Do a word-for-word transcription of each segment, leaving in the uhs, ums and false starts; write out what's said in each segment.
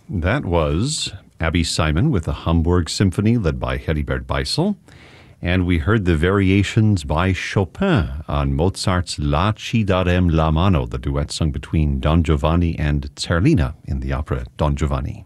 That was Abby Simon with the Hamburg Symphony led by Heribert Beisel. And we heard the variations by Chopin on Mozart's La Ci darem la mano, the duet sung between Don Giovanni and Zerlina in the opera Don Giovanni.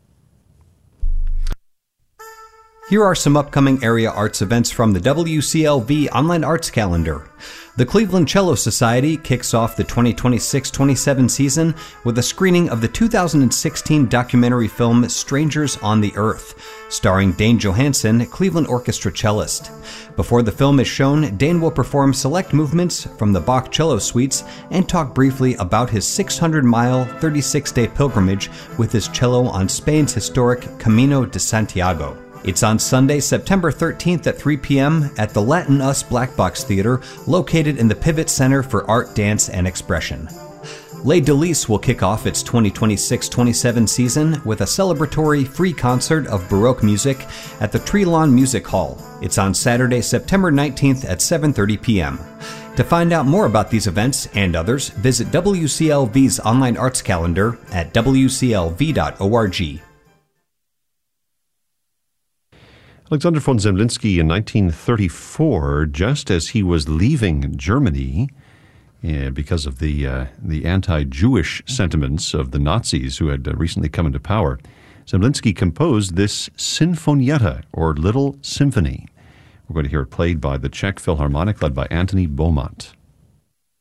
Here are some upcoming area arts events from the W C L V Online Arts Calendar. The Cleveland Cello Society kicks off the twenty twenty-six twenty-seven season with a screening of the two thousand sixteen documentary film Strangers on the Earth, starring Dane Johansen, Cleveland Orchestra cellist. Before the film is shown, Dane will perform select movements from the Bach cello suites and talk briefly about his six hundred mile, thirty-six day pilgrimage with his cello on Spain's historic Camino de Santiago. It's on Sunday, September thirteenth at three p.m. at the Latin Us Black Box Theater, located in the Pivot Center for Art, Dance, and Expression. Les Délices will kick off its twenty twenty-six twenty-seven season with a celebratory free concert of Baroque music at the Tree Lawn Music Hall. It's on Saturday, September nineteenth at seven thirty p.m. To find out more about these events and others, visit W C L V's online arts calendar at w c l v dot org. Alexander von Zemlinsky in nineteen thirty-four, just as he was leaving Germany uh, because of the uh, the anti-Jewish sentiments of the Nazis who had uh, recently come into power, Zemlinsky composed this Sinfonietta, or Little Symphony. We're going to hear it played by the Czech Philharmonic, led by Antony Beaumont.